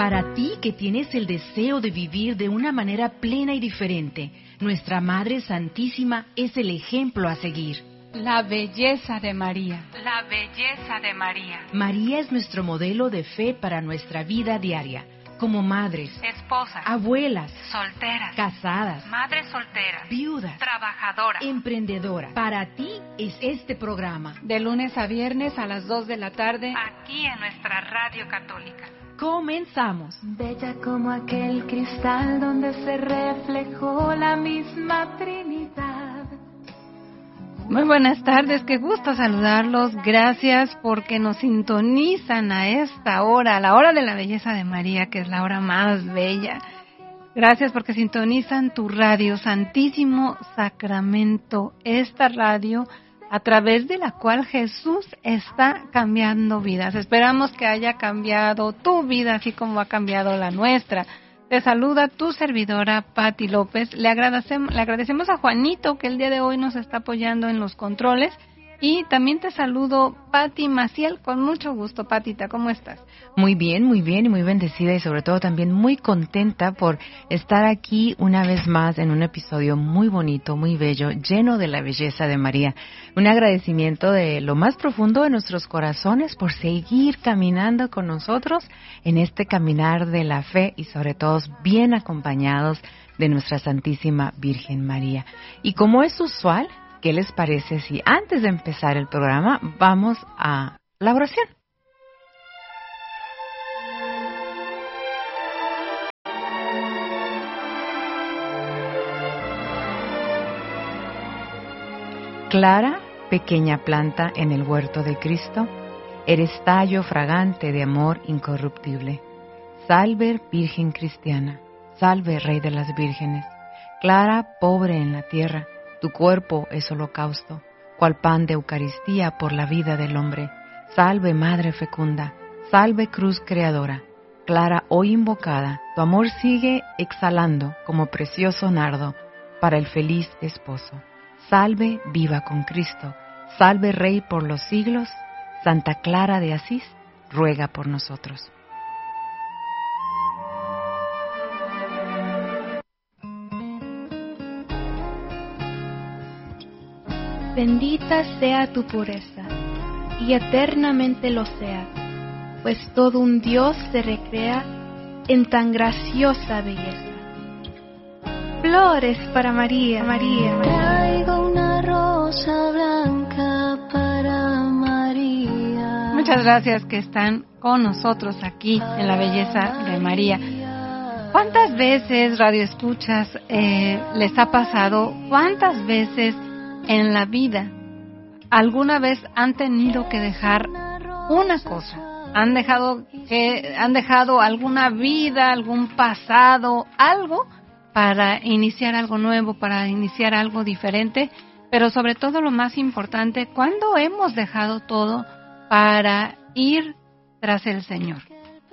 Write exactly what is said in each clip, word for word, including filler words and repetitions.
Para ti que tienes el deseo de vivir de una manera plena y diferente, nuestra Madre Santísima es el ejemplo a seguir. La belleza de María. La belleza de María. María es nuestro modelo de fe para nuestra vida diaria, como madres, esposas, abuelas, solteras, casadas, madres solteras, viudas, trabajadoras, emprendedoras. Para ti es este programa. De lunes a viernes a las dos de la tarde, aquí en nuestra radio católica. Comenzamos. Bella como aquel cristal donde se reflejó la misma Trinidad. Muy buenas tardes, qué gusto saludarlos. Gracias porque nos sintonizan a esta hora, a la hora de la belleza de María, que es la hora más bella. Gracias porque sintonizan tu radio, Santísimo Sacramento, esta radio a través de la cual Jesús está cambiando vidas. Esperamos que haya cambiado tu vida, así como ha cambiado la nuestra. Te saluda tu servidora, Pati López. Le agradecemos, le agradecemos a Juanito, que el día de hoy nos está apoyando en los controles. Y también te saludo, Pati Maciel, con mucho gusto. Patita, ¿cómo estás? Muy bien, muy bien y muy bendecida y sobre todo también muy contenta por estar aquí una vez más en un episodio muy bonito, muy bello, lleno de la belleza de María. Un agradecimiento de lo más profundo de nuestros corazones por seguir caminando con nosotros en este caminar de la fe y sobre todo bien acompañados de nuestra Santísima Virgen María. Y como es usual, ¿qué les parece si antes de empezar el programa vamos a la oración? Clara, pequeña planta en el huerto de Cristo, eres tallo fragante de amor incorruptible. Salve, Virgen cristiana, salve, Rey de las vírgenes, Clara, pobre en la tierra, tu cuerpo es holocausto, cual pan de Eucaristía por la vida del hombre. Salve, Madre fecunda, salve, Cruz creadora. Clara, hoy invocada, tu amor sigue exhalando como precioso nardo para el feliz esposo. Salve, viva con Cristo, salve, Rey por los siglos. Santa Clara de Asís, ruega por nosotros. Bendita sea tu pureza, y eternamente lo sea, pues todo un Dios se recrea en tan graciosa belleza. Flores para María, María, María. Traigo una rosa blanca para María. Muchas gracias que están con nosotros aquí en la belleza de María. ¿Cuántas veces, radioescuchas, eh, les ha pasado? ¿Cuántas veces en la vida alguna vez han tenido que dejar una cosa? Han dejado que han dejado alguna vida, algún pasado, algo para iniciar algo nuevo, para iniciar algo diferente, pero sobre todo lo más importante, ¿cuándo hemos dejado todo para ir tras el Señor?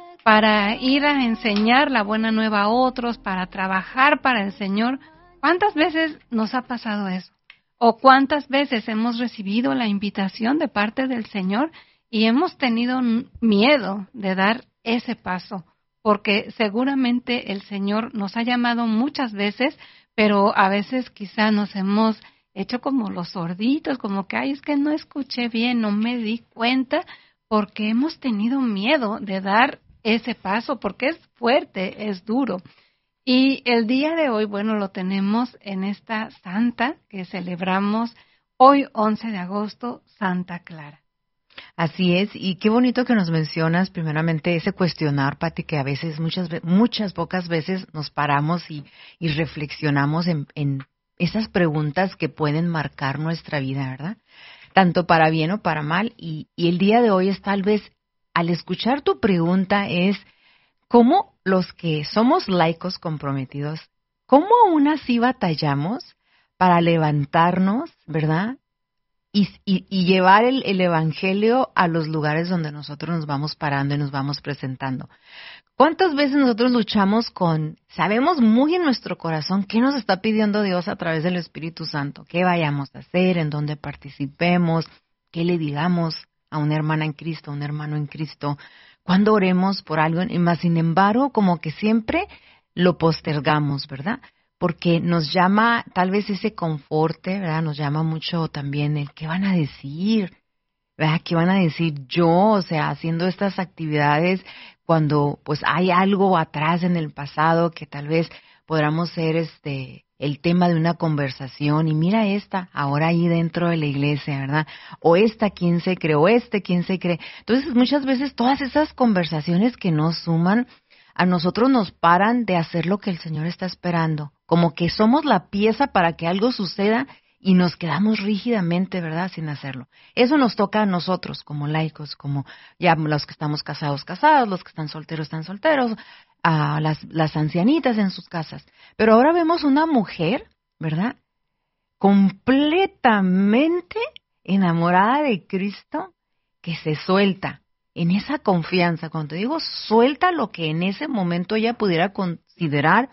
Para ir a enseñar la buena nueva a otros, para trabajar para el Señor. ¿Cuántas veces nos ha pasado eso? ¿O cuántas veces hemos recibido la invitación de parte del Señor y hemos tenido miedo de dar ese paso? Porque seguramente el Señor nos ha llamado muchas veces, pero a veces quizá nos hemos hecho como los sorditos, como que, ay, es que no escuché bien, no me di cuenta, porque hemos tenido miedo de dar ese paso, porque es fuerte, es duro. Y el día de hoy, bueno, lo tenemos en esta santa que celebramos hoy, once de agosto, Santa Clara. Así es, y qué bonito que nos mencionas primeramente ese cuestionar, Pati, que a veces, muchas muchas pocas veces nos paramos y, y reflexionamos en, en esas preguntas que pueden marcar nuestra vida, ¿verdad? Tanto para bien o para mal, y, y el día de hoy es tal vez, al escuchar tu pregunta, es cómo los que somos laicos comprometidos, cómo aún así batallamos para levantarnos, ¿verdad? Y, y, y llevar el, el Evangelio a los lugares donde nosotros nos vamos parando y nos vamos presentando. ¿Cuántas veces nosotros luchamos con, sabemos muy en nuestro corazón qué nos está pidiendo Dios a través del Espíritu Santo? ¿Qué vayamos a hacer? ¿En dónde participemos? ¿Qué le digamos a una hermana en Cristo, a un hermano en Cristo? cuando oremos por algo, y más sin embargo, como que siempre lo postergamos, ¿verdad? Porque nos llama tal vez ese conforte, ¿verdad? Nos llama mucho también el qué van a decir, ¿verdad? ¿Qué van a decir yo? O sea, haciendo estas actividades cuando pues hay algo atrás en el pasado que tal vez podamos ser este el tema de una conversación y mira esta ahora ahí dentro de la iglesia, ¿verdad? O esta quién se cree, o este quién se cree. Entonces muchas veces todas esas conversaciones que nos suman a nosotros nos paran de hacer lo que el Señor está esperando, como que somos la pieza para que algo suceda y nos quedamos rígidamente, ¿verdad?, sin hacerlo. Eso nos toca a nosotros como laicos, como ya los que estamos casados, casados, los que están solteros, están solteros, a las, las ancianitas en sus casas. Pero ahora vemos una mujer, ¿verdad?, completamente enamorada de Cristo, que se suelta en esa confianza. Cuando digo suelta lo que en ese momento ella pudiera considerar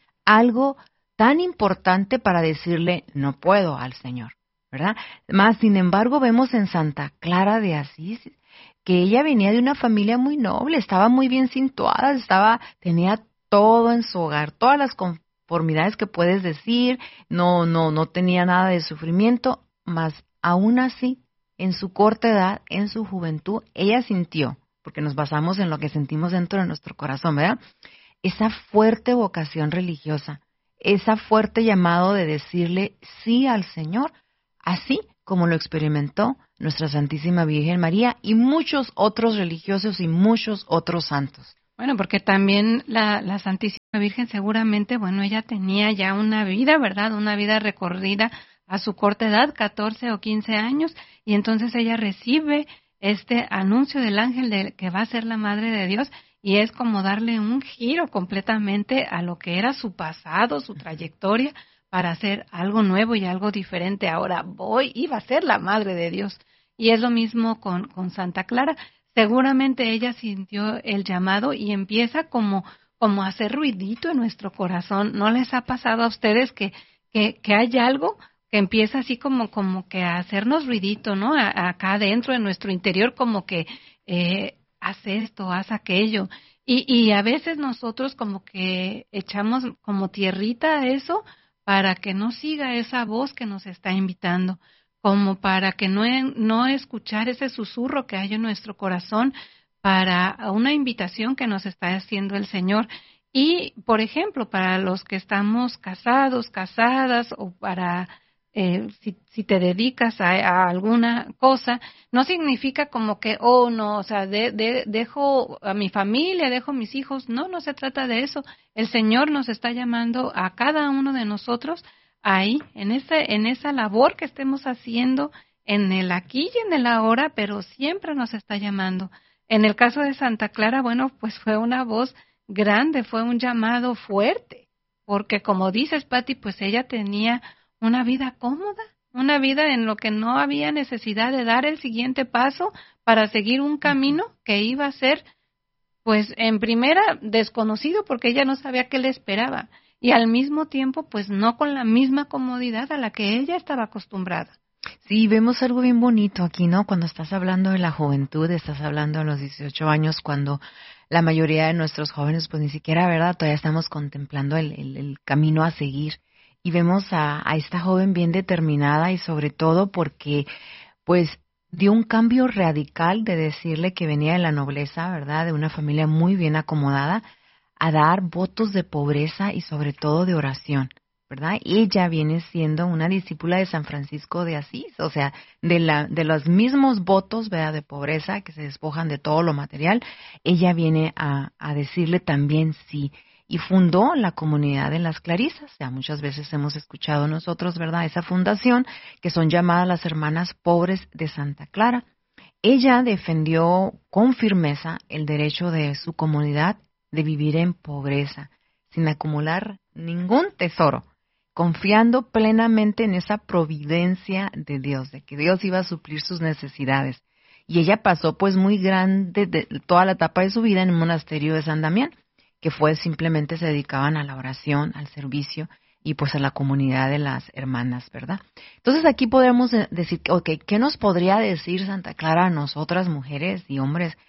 algo tan importante para decirle no puedo al Señor, ¿verdad? Más, sin embargo, vemos en Santa Clara de Asís que ella venía de una familia muy noble, estaba muy bien situada, estaba, tenía todo en su hogar, todas las conformidades que puedes decir, no, no, no tenía nada de sufrimiento, mas aún así, en su corta edad, en su juventud, ella sintió, porque nos basamos en lo que sentimos dentro de nuestro corazón, ¿verdad?, esa fuerte vocación religiosa, ese fuerte llamado de decirle sí al Señor, así como lo experimentó nuestra Santísima Virgen María y muchos otros religiosos y muchos otros santos. Bueno, porque también la, la Santísima Virgen seguramente, bueno, ella tenía ya una vida, ¿verdad?, una vida recorrida a su corta edad, catorce o quince años, y entonces ella recibe este anuncio del ángel de que va a ser la Madre de Dios, y es como darle un giro completamente a lo que era su pasado, su trayectoria, para hacer algo nuevo y algo diferente. Ahora voy, iba a ser la Madre de Dios. Y es lo mismo con, con Santa Clara. Seguramente ella sintió el llamado y empieza como, como a hacer ruidito en nuestro corazón. ¿No les ha pasado a ustedes que, que, que hay algo que empieza así como, como que a hacernos ruidito, ¿no? A, acá dentro de nuestro interior, como que eh, haz esto, haz aquello. Y, y a veces nosotros como que echamos como tierrita a eso para que no siga esa voz que nos está invitando, como para que no, no escuchar ese susurro que hay en nuestro corazón para una invitación que nos está haciendo el Señor. Y, por ejemplo, para los que estamos casados, casadas, o para Eh, si, si te dedicas a, a alguna cosa, no significa como que, oh, no, o sea, de, de, dejo a mi familia, dejo a mis hijos. No, no se trata de eso. El Señor nos está llamando a cada uno de nosotros ahí, en esa, en esa labor que estemos haciendo, en el aquí y en el ahora, pero siempre nos está llamando. En el caso de Santa Clara, bueno, pues fue una voz grande, fue un llamado fuerte, porque como dices, Pati, pues ella tenía una vida cómoda, una vida en lo que no había necesidad de dar el siguiente paso para seguir un camino que iba a ser, pues en primera, desconocido, porque ella no sabía qué le esperaba, y al mismo tiempo, pues no con la misma comodidad a la que ella estaba acostumbrada. Sí, vemos algo bien bonito aquí, ¿no? Cuando estás hablando de la juventud, estás hablando de los dieciocho años, cuando la mayoría de nuestros jóvenes, pues ni siquiera, ¿verdad?, todavía estamos contemplando el, el, el camino a seguir. Y vemos a, a esta joven bien determinada y sobre todo porque pues dio un cambio radical de decirle que venía de la nobleza, ¿verdad?, de una familia muy bien acomodada, a dar votos de pobreza y sobre todo de oración, ¿verdad? Ella viene siendo una discípula de San Francisco de Asís, o sea, de, la, de los mismos votos, ¿verdad?, de pobreza que se despojan de todo lo material, ella viene a, a decirle también sí. Y fundó la comunidad de las Clarisas. O sea, muchas veces hemos escuchado nosotros, ¿verdad?, esa fundación, que son llamadas las Hermanas Pobres de Santa Clara. Ella defendió con firmeza el derecho de su comunidad de vivir en pobreza, sin acumular ningún tesoro, confiando plenamente en esa providencia de Dios, de que Dios iba a suplir sus necesidades. Y ella pasó pues muy grande de toda la etapa de su vida en el monasterio de San Damián, que fue simplemente se dedicaban a la oración, al servicio y pues a la comunidad de las hermanas, ¿verdad? Entonces aquí podemos decir, ok, ¿qué nos podría decir Santa Clara a nosotras mujeres y hombres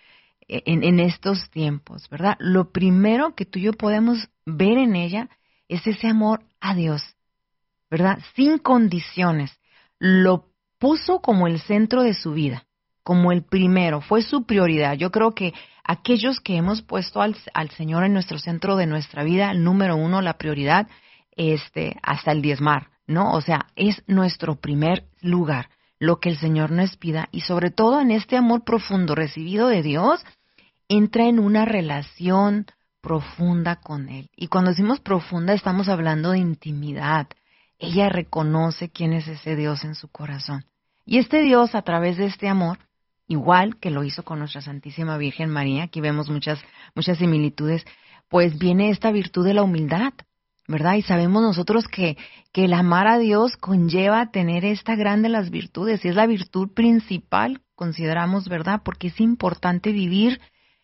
en, en estos tiempos, ¿verdad? Lo primero que tú y yo podemos ver en ella es ese amor a Dios, ¿verdad? Sin condiciones. Lo puso como el centro de su vida, como el primero, fue su prioridad. Yo creo que aquellos que hemos puesto al, al Señor en nuestro centro de nuestra vida, el número uno, la prioridad, este, hasta el diezmar, ¿no? O sea, es nuestro primer lugar, lo que el Señor nos pida, y sobre todo en este amor profundo recibido de Dios, entra en una relación profunda con Él. Y cuando decimos profunda, estamos hablando de intimidad. Ella reconoce quién es ese Dios en su corazón. Y este Dios, a través de este amor, igual que lo hizo con nuestra Santísima Virgen María, aquí vemos muchas, muchas similitudes, pues viene esta virtud de la humildad, ¿verdad? Y sabemos nosotros que, que el amar a Dios conlleva tener esta gran de las virtudes, y es la virtud principal, consideramos, ¿verdad? Porque es importante vivir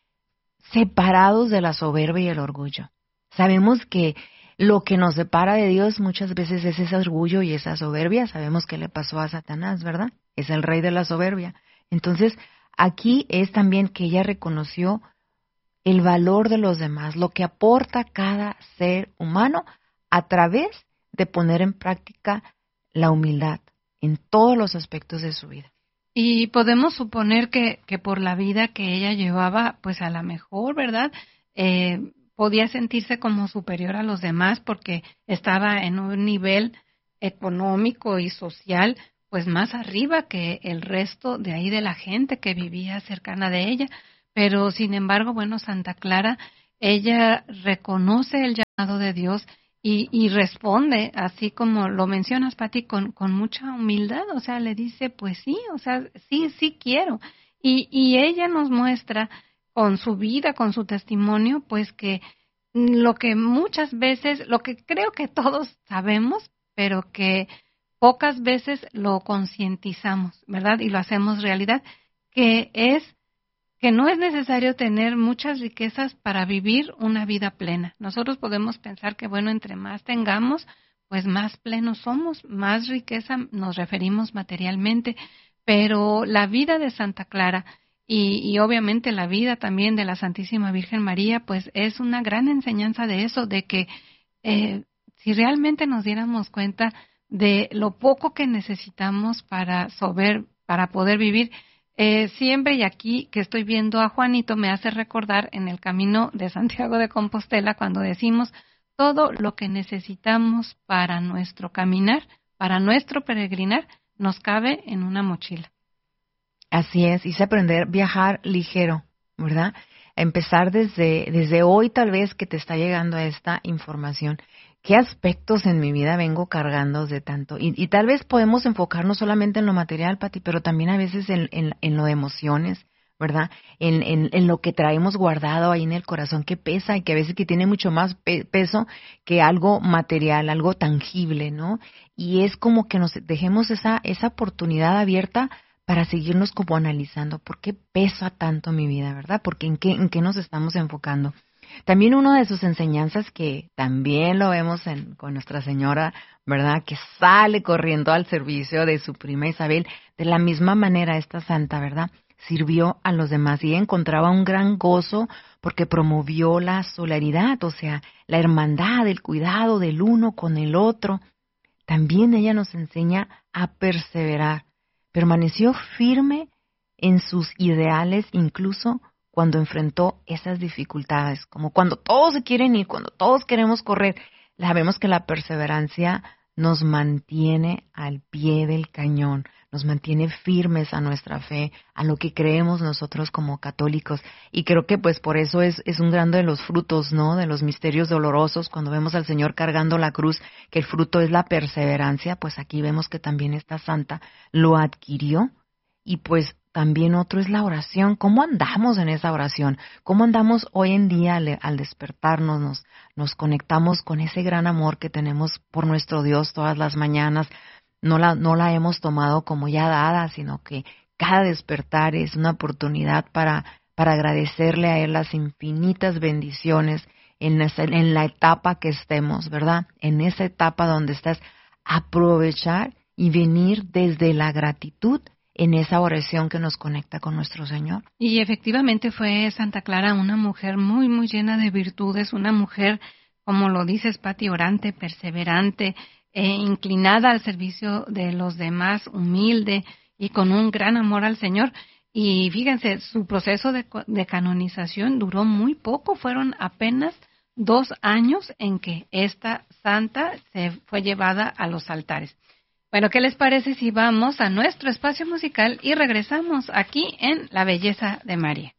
separados de la soberbia y el orgullo. Sabemos que lo que nos separa de Dios muchas veces es ese orgullo y esa soberbia. Sabemos que le pasó a Satanás, ¿verdad? Es el rey de la soberbia. Entonces, aquí es también que ella reconoció el valor de los demás, lo que aporta cada ser humano a través de poner en práctica la humildad en todos los aspectos de su vida. Y podemos suponer que, que por la vida que ella llevaba, pues a lo mejor, ¿verdad? Eh, podía sentirse como superior a los demás porque estaba en un nivel económico y social, pues más arriba que el resto de ahí de la gente que vivía cercana de ella. Pero, sin embargo, bueno, Santa Clara, ella reconoce el llamado de Dios y, y responde, así como lo mencionas, Pati, con, con mucha humildad. O sea, le dice, pues sí, o sea, sí, sí quiero. Y, y ella nos muestra con su vida, con su testimonio, pues que lo que muchas veces, lo que creo que todos sabemos, pero que pocas veces lo concientizamos, ¿verdad? Y lo hacemos realidad, que es que no es necesario tener muchas riquezas para vivir una vida plena. Nosotros podemos pensar que, bueno, entre más tengamos, pues más plenos somos, más riqueza nos referimos materialmente, pero la vida de Santa Clara y, y obviamente la vida también de la Santísima Virgen María, pues es una gran enseñanza de eso, de que eh, si realmente nos diéramos cuenta de lo poco que necesitamos para sober, para poder vivir. Eh, siempre, y aquí que estoy viendo a Juanito, me hace recordar en el camino de Santiago de Compostela cuando decimos todo lo que necesitamos para nuestro caminar, para nuestro peregrinar, nos cabe en una mochila. Así es, y se aprender a viajar ligero, ¿verdad? Empezar desde, desde hoy tal vez que te está llegando esta información. ¿Qué aspectos en mi vida vengo cargando de tanto? Y, y tal vez podemos enfocarnos solamente en lo material, Pati, pero también a veces en, en, en lo de emociones, ¿verdad? En, en, en lo que traemos guardado ahí en el corazón que pesa y que a veces que tiene mucho más pe- peso que algo material, algo tangible, ¿no? Y es como que nos dejemos esa, esa oportunidad abierta para seguirnos como analizando por qué pesa tanto mi vida, ¿verdad? Porque en qué, en qué nos estamos enfocando. También una de sus enseñanzas que también lo vemos en, con Nuestra Señora, ¿verdad? Que sale corriendo al servicio de su prima Isabel. De la misma manera esta santa, ¿verdad? Sirvió a los demás y encontraba un gran gozo porque promovió la solidaridad, o sea, la hermandad, el cuidado del uno con el otro. También ella nos enseña a perseverar. Permaneció firme en sus ideales, incluso cuando enfrentó esas dificultades, como cuando todos se quieren ir, cuando todos queremos correr. Sabemos que la perseverancia nos mantiene al pie del cañón, nos mantiene firmes a nuestra fe, a lo que creemos nosotros como católicos. Y creo que pues por eso es, es un grande de los frutos, ¿no? De los misterios dolorosos, cuando vemos al Señor cargando la cruz, que el fruto es la perseverancia, pues aquí vemos que también esta santa lo adquirió. Y pues también otro es la oración. ¿Cómo andamos en esa oración? ¿Cómo andamos hoy en día al, al despertarnos? Nos, nos conectamos con ese gran amor que tenemos por nuestro Dios todas las mañanas. No la, no la hemos tomado como ya dada, sino que cada despertar es una oportunidad para, para agradecerle a Él las infinitas bendiciones en, esa, en la etapa que estemos, ¿verdad? En esa etapa donde estás, aprovechar y venir desde la gratitud en esa oración que nos conecta con nuestro Señor. Y efectivamente fue Santa Clara una mujer muy, muy llena de virtudes, una mujer, como lo dices, Pati, orante, perseverante, eh, inclinada al servicio de los demás, humilde y con un gran amor al Señor. Y fíjense, su proceso de, de canonización duró muy poco, fueron apenas dos años en que esta santa se fue llevada a los altares. Bueno, ¿qué les parece si vamos a nuestro espacio musical y regresamos aquí en La Belleza de María?